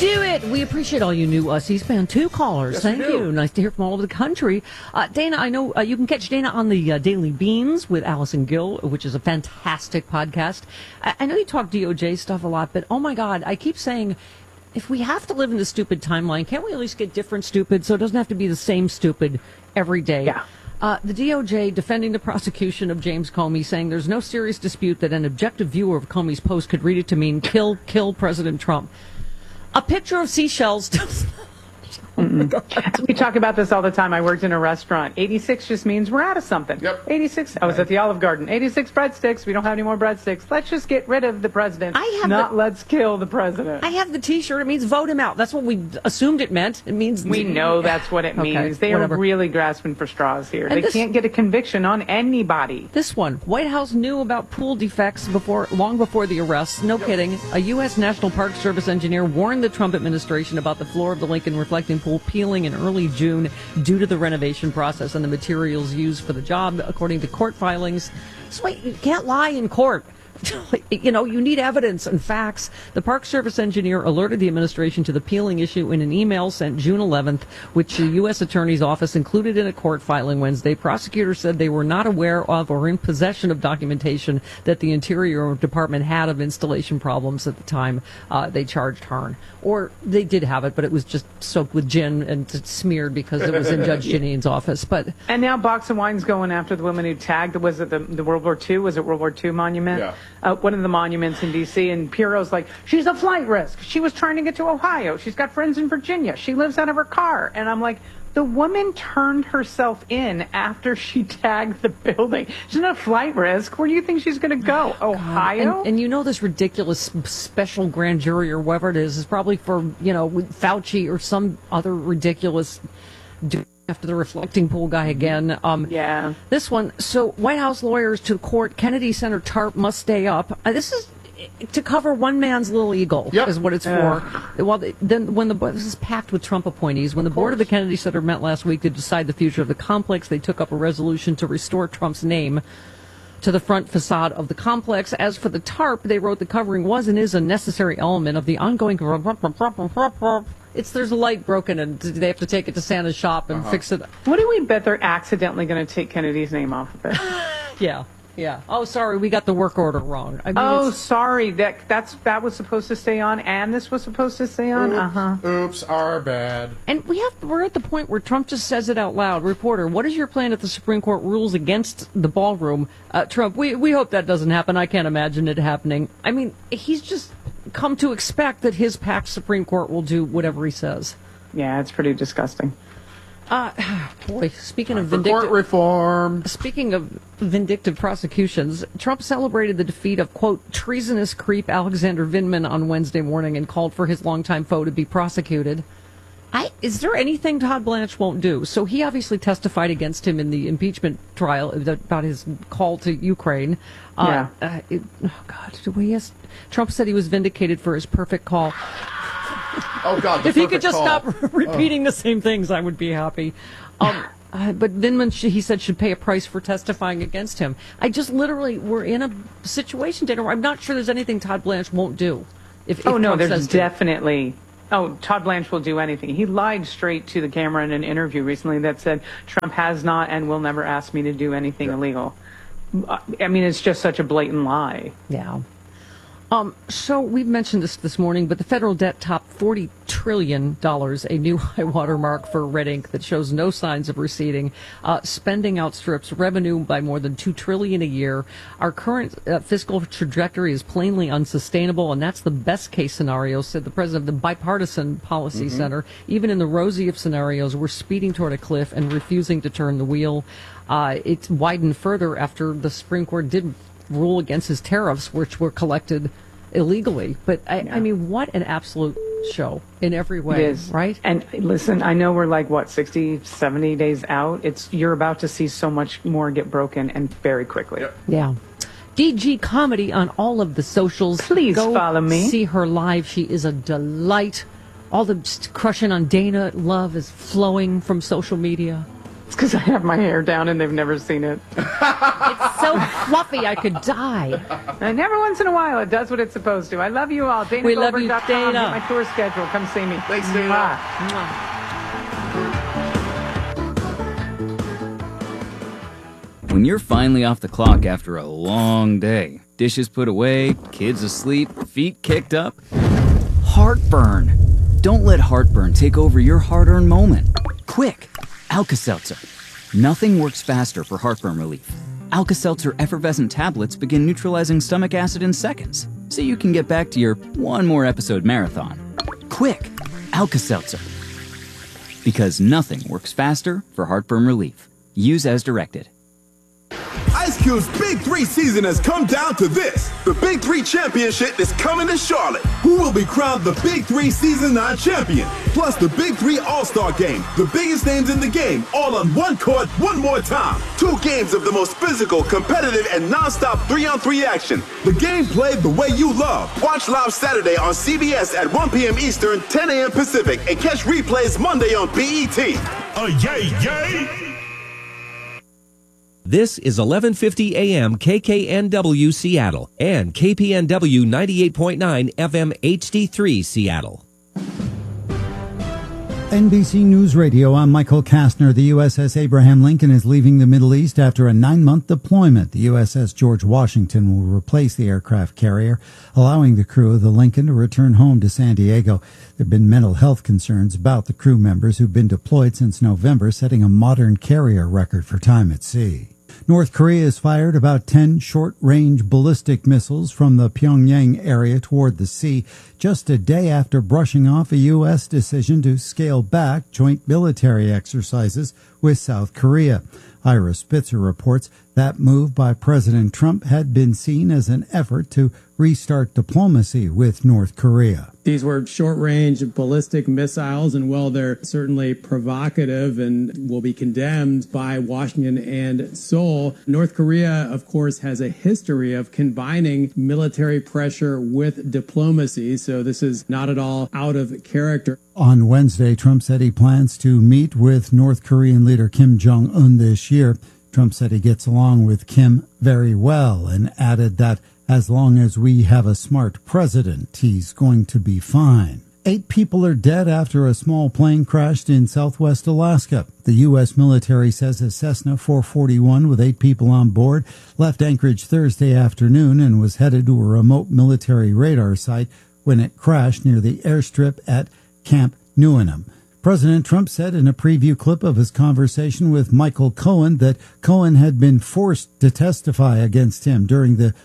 do it. We appreciate all you new C-SPAN 2 callers. Yes, Thank we do. you. Nice to hear from all over the country. Dana, I know you can catch Dana on the Daily Beans with Allison Gill, which is a fantastic podcast. I know you talk DOJ stuff a lot, but oh my God, I keep saying, if we have to live in the stupid timeline, can't we at least get different stupid so it doesn't have to be the same stupid every day? Yeah. The DOJ defending the prosecution of James Comey, saying there's no serious dispute that an objective viewer of Comey's post could read it to mean kill President Trump. A picture of seashells. We talk about this all the time. I worked in a restaurant. 86 just means we're out of something. Yep. 86. I was at the Olive Garden. 86 breadsticks. We don't have any more breadsticks. Let's just get rid of the president. Let's kill the president. I have the T-shirt. It means vote him out. That's what we assumed it meant. It means We know that's what it means. Okay, They whatever. are really grasping for straws here. And They can't get a conviction on anybody. This one, White House knew about pool defects long before the arrest. No kidding. A U.S. National Park Service engineer warned the Trump administration about the floor of the Lincoln reflecting pool peeling in early June due to the renovation process and the materials used for the job, according to court filings. So you can't lie in court. You know, you need evidence and facts. The Park Service engineer alerted the administration to the peeling issue in an email sent June 11th, which the U.S. Attorney's Office included in a court filing Wednesday. Prosecutors said they were not aware of or in possession of documentation that the Interior Department had of installation problems at the time they charged Hearn. Or they did have it, but it was just soaked with gin and smeared because it was in Judge Janine's office. And now Box of Wine's going after the woman who tagged, was it the World War II? Was it World War II monument? Yeah. One of the monuments in D.C. And Piero's like, she's a flight risk. She was trying to get to Ohio. She's got friends in Virginia. She lives out of her car. And I'm like, the woman turned herself in after she tagged the building. She's not a flight risk. Where do you think she's going to go? Ohio? And you know this ridiculous special grand jury or whatever it is probably for, Fauci or some other ridiculous after the reflecting pool guy again. Yeah. This one. So White House lawyers to court, Kennedy Center tarp must stay up. This is to cover one man's little eagle, is what it's for. Well, then this is packed with Trump appointees. When the board of the Kennedy Center met last week to decide the future of the complex, they took up a resolution to restore Trump's name to the front facade of the complex. As for the tarp, they wrote the covering was and is a necessary element of the ongoing. There's a light broken and they have to take it to Santa's shop and fix it. What do we bet they're accidentally going to take Kennedy's name off of it? Yeah. Oh, sorry, we got the work order wrong. Sorry. That was supposed to stay on, and this was supposed to stay on. Oops, our bad. And we're at the point where Trump just says it out loud. Reporter, what is your plan if the Supreme Court rules against the ballroom? Trump, we hope that doesn't happen. I can't imagine it happening. I mean, he's just come to expect that his packed Supreme Court will do whatever he says. Yeah, it's pretty disgusting. Boy, speaking of court reform. Speaking of vindictive prosecutions, Trump celebrated the defeat of, quote, treasonous creep Alexander Vindman on Wednesday morning and called for his longtime foe to be prosecuted. Is there anything Todd Blanche won't do? So he obviously testified against him in the impeachment trial about his call to Ukraine. Trump said he was vindicated for his perfect call. Oh, God, if he could just stop repeating the same things, I would be happy. But Vindman, he said, should pay a price for testifying against him. We're in a situation, Dana, where I'm not sure there's anything Todd Blanche won't do. There's definitely. Todd Blanche will do anything. He lied straight to the camera in an interview recently that said Trump has not and will never ask me to do anything illegal. I mean, it's just such a blatant lie. Yeah. So we've mentioned this morning, but the federal debt topped $40 trillion, a new high water mark for red ink that shows no signs of receding. Spending outstrips revenue by more than $2 trillion a year. Our current fiscal trajectory is plainly unsustainable, and that's the best case scenario, said the president of the Bipartisan Policy Center. Even in the rosy of scenarios, we're speeding toward a cliff and refusing to turn the wheel. It's widened further after the Supreme Court did rule against his tariffs, which were collected illegally. But I mean, what an absolute show in every way. It is. Right? And listen, I know we're 60, 70 days out. You're about to see so much more get broken and very quickly. Yep. Yeah. DG Comedy on all of the socials. Please follow me. See her live. She is a delight. All the crushing on Dana love is flowing from social media. It's because I have my hair down and they've never seen it. It's so fluffy, I could die. And every once in a while, it does what it's supposed to. I love you all. We love you, DanaGoldberg.com. Dana. Get my tour schedule. Come see me. Thanks, Dana. Mwah. When you're finally off the clock after a long day, dishes put away, kids asleep, feet kicked up, heartburn. Don't let heartburn take over your hard-earned moment. Quick, Alka-Seltzer. Nothing works faster for heartburn relief. Alka-Seltzer effervescent tablets begin neutralizing stomach acid in seconds, so you can get back to your one more episode marathon. Quick, Alka-Seltzer. Because nothing works faster for heartburn relief. Use as directed. Ice Cube's Big 3 season has come down to this. The Big 3 Championship is coming to Charlotte. Who will be crowned the Big 3 Season 9 champion? Plus the Big 3 All-Star Game. The biggest names in the game, all on one court, one more time. 2 games of the most physical, competitive, and non-stop 3-on-3 action. The game played the way you love. Watch live Saturday on CBS at 1 p.m. Eastern, 10 a.m. Pacific, and catch replays Monday on BET. Yay, yay! This is 1150 AM KKNW Seattle and KPNW 98.9 FM HD3 Seattle. NBC News Radio, I'm Michael Kastner. The USS Abraham Lincoln is leaving the Middle East after a 9-month deployment. The USS George Washington will replace the aircraft carrier, allowing the crew of the Lincoln to return home to San Diego. There have been mental health concerns about the crew members who've been deployed since November, setting a modern carrier record for time at sea. North Korea has fired about 10 short-range ballistic missiles from the Pyongyang area toward the sea, just a day after brushing off a U.S. decision to scale back joint military exercises with South Korea. Ira Spitzer reports that move by President Trump had been seen as an effort to restart diplomacy with North Korea. These were short-range ballistic missiles, and while they're certainly provocative and will be condemned by Washington and Seoul, North Korea, of course, has a history of combining military pressure with diplomacy, so this is not at all out of character. On Wednesday, Trump said he plans to meet with North Korean leader Kim Jong-un this year. Trump said he gets along with Kim very well and added that as long as we have a smart president, he's going to be fine. 8 people are dead after a small plane crashed in southwest Alaska. The U.S. military says a Cessna 441 with 8 people on board left Anchorage Thursday afternoon and was headed to a remote military radar site when it crashed near the airstrip at Camp Newenham. President Trump said in a preview clip of his conversation with Michael Cohen that Cohen had been forced to testify against him during the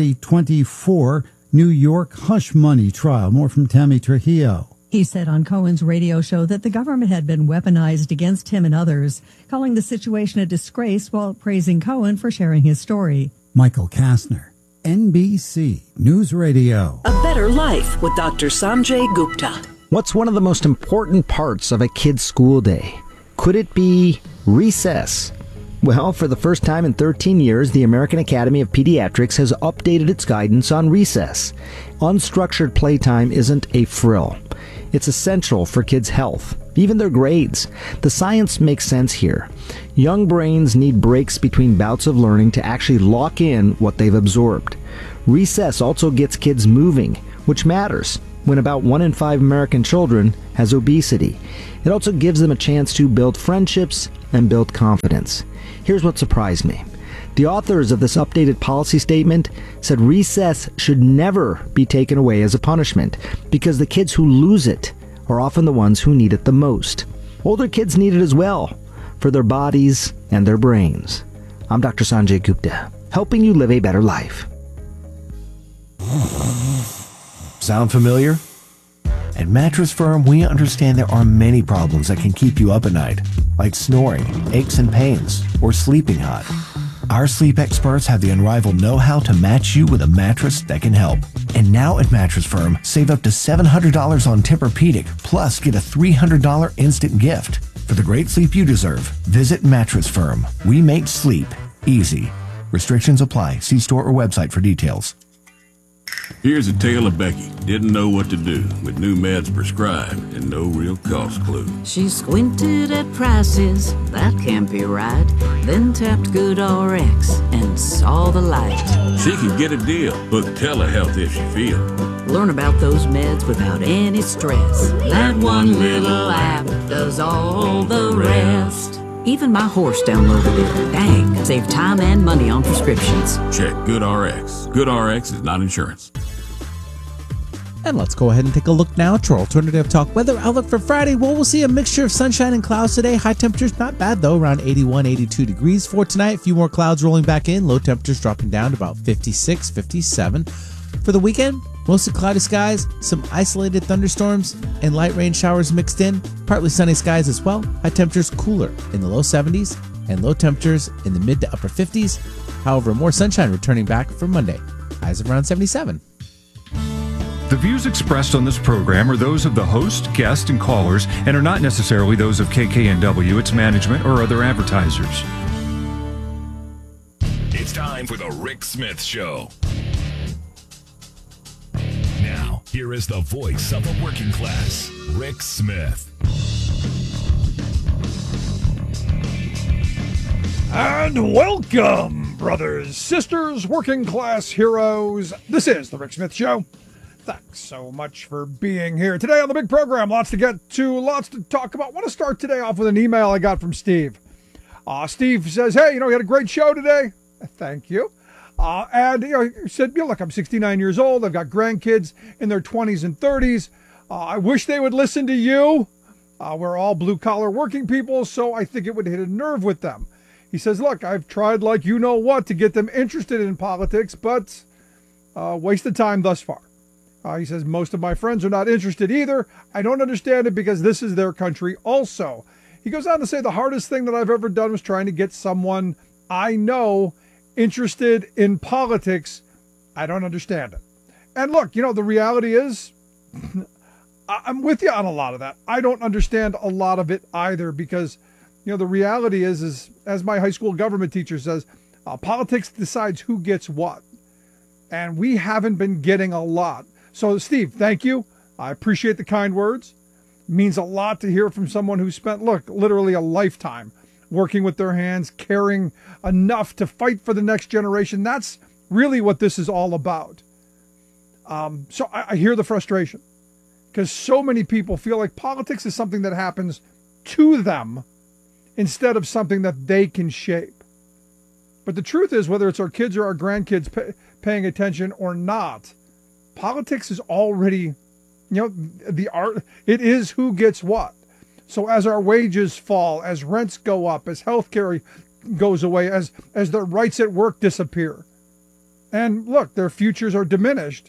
2024 New York hush money trial. More from Tammy Trujillo. He said on Cohen's radio show that the government had been weaponized against him and others, calling the situation a disgrace while praising Cohen for sharing his story. Michael Kastner, NBC News Radio. A Better Life with Dr. Sanjay Gupta. What's one of the most important parts of a kid's school day? Could it be recess? Well, for the first time in 13 years, the American Academy of Pediatrics has updated its guidance on recess. Unstructured playtime isn't a frill. It's essential for kids' health, even their grades. The science makes sense here. Young brains need breaks between bouts of learning to actually lock in what they've absorbed. Recess also gets kids moving, which matters when about 1 in 5 American children has obesity. It also gives them a chance to build friendships and build confidence. Here's what surprised me. The authors of this updated policy statement said recess should never be taken away as a punishment because the kids who lose it are often the ones who need it the most. Older kids need it as well, for their bodies and their brains. I'm Dr. Sanjay Gupta, helping you live a better life. Sound familiar? At Mattress Firm, we understand there are many problems that can keep you up at night, like snoring, aches and pains, or sleeping hot. Our sleep experts have the unrivaled know-how to match you with a mattress that can help. And now at Mattress Firm, save up to $700 on Tempur-Pedic, plus get a $300 instant gift. For the great sleep you deserve, visit Mattress Firm. We make sleep easy. Restrictions apply. See store or website for details. Here's a tale of Becky. Didn't know what to do with new meds prescribed and no real cost clue. She squinted at prices, that can't be right. Then tapped GoodRx and saw the light. She can get a deal. Book telehealth if she feel. Learn about those meds without any stress. That one little app does all the rest. Even my horse downloaded it. Dang, save time and money on prescriptions. Check GoodRx. GoodRx is not insurance. And let's go ahead and take a look now to our alternative talk weather outlook for Friday. Well, we'll see a mixture of sunshine and clouds today. High temperatures not bad though, around 81, 82 degrees for tonight. A few more clouds rolling back in. Low temperatures dropping down to about 56, 57. For the weekend, mostly cloudy skies, some isolated thunderstorms, and light rain showers mixed in. Partly sunny skies as well. High temperatures cooler in the low 70s and low temperatures in the mid to upper 50s. However, more sunshine returning back for Monday. Highs of around 77. The views expressed on this program are those of the host, guest, and callers and are not necessarily those of KKNW, its management, or other advertisers. It's time for the Rick Smith Show. Now, here is the voice of the working class, Rick Smith. And welcome, brothers, sisters, working class heroes. This is the Rick Smith Show. Thanks so much for being here today on the big program. Lots to get to, lots to talk about. I want to start today off with an email I got from Steve. Steve says, hey, you had a great show today. Thank you. And he said, look, I'm 69 years old. I've got grandkids in their 20s and 30s. I wish they would listen to you. We're all blue-collar working people, so I think it would hit a nerve with them. He says, look, I've tried like you know what to get them interested in politics, but wasted time thus far. He says, most of my friends are not interested either. I don't understand it because this is their country also. He goes on to say the hardest thing that I've ever done was trying to get someone I know interested in politics. I don't understand it. And look, the reality is, I'm with you on a lot of that. I don't understand a lot of it either because, the reality is as my high school government teacher says, politics decides who gets what. And we haven't been getting a lot. So, Steve, thank you. I appreciate the kind words. It means a lot to hear from someone who spent, literally a lifetime working with their hands, caring enough to fight for the next generation. That's really what this is all about. So I hear the frustration because so many people feel like politics is something that happens to them instead of something that they can shape. But the truth is, whether it's our kids or our grandkids paying attention or not, politics is already, the art. It is who gets what. So as our wages fall, as rents go up, as healthcare goes away, as their rights at work disappear, and look, their futures are diminished,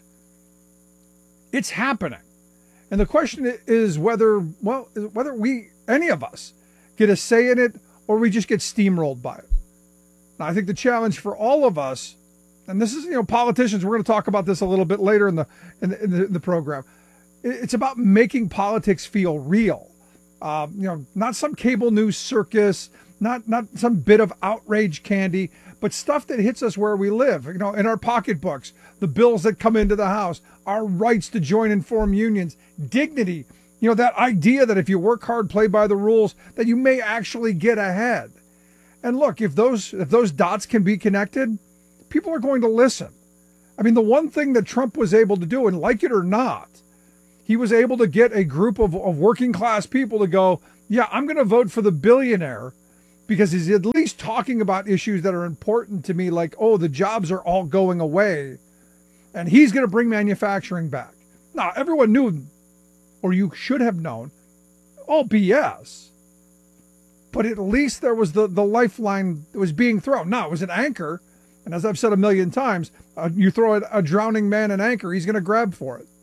it's happening. And the question is whether we, any of us, get a say in it or we just get steamrolled by it. Now, I think the challenge for all of us, and this is, politicians, we're going to talk about this a little bit later in the program. It's about making politics feel real. Not some cable news circus, not some bit of outrage candy, but stuff that hits us where we live, in our pocketbooks, the bills that come into the House, our rights to join and form unions, dignity, that idea that if you work hard, play by the rules, that you may actually get ahead. And look, if those dots can be connected, people are going to listen. I mean, the one thing that Trump was able to do, and like it or not, he was able to get a group of working class people to go, yeah, I'm going to vote for the billionaire because he's at least talking about issues that are important to me, like, the jobs are all going away, and he's going to bring manufacturing back. Now, everyone knew, or you should have known, all BS. But at least there was the lifeline that was being thrown. Now, it was an anchor. And as I've said a million times, you throw a drowning man an anchor, he's going to grab for it.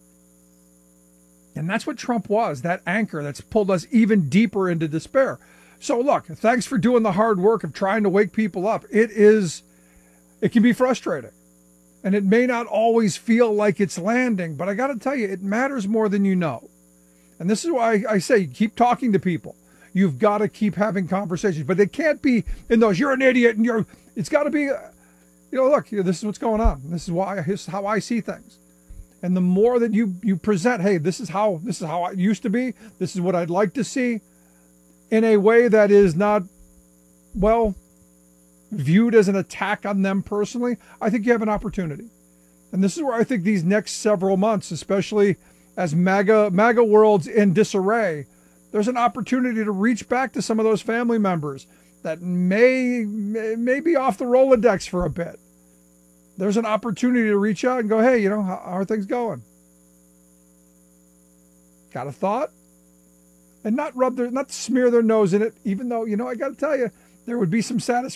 And that's what Trump was, that anchor that's pulled us even deeper into despair. So look, thanks for doing the hard work of trying to wake people up. It can be frustrating. And it may not always feel like it's landing, but I got to tell you, it matters more than you know. And this is why I say keep talking to people. You've got to keep having conversations, but it can't be in those, you're an idiot, and it's got to be, look, this is what's going on. This is how I see things. And the more that you present, hey, this is how it used to be, this is what I'd like to see, in a way that is not, well, viewed as an attack on them personally, I think you have an opportunity. And this is where I think these next several months, especially as MAGA world's in disarray, there's an opportunity to reach back to some of those family members that may be off the Rolodex for a bit. There's an opportunity to reach out and go, hey, how are things going? Got a thought? And not smear their nose in it, even though, I got to tell you, there would be some satisfaction